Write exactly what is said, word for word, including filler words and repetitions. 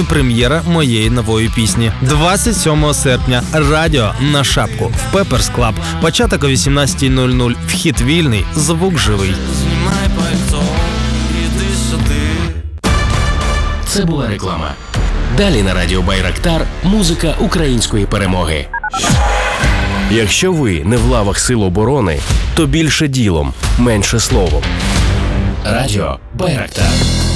і прем'єра моєї нової пісні. двадцять сьомого серпня. Радіо на шапку в Пеперс Клаб. Початок о вісімнадцята нуль нуль. Вхід вільний, звук живий. Знімай пальто, іди сюди. Це була реклама. Далі на радіо Байрактар музика української перемоги. Якщо ви не в лавах Сил оборони, то більше ділом, менше словом. Радіо Байрактар.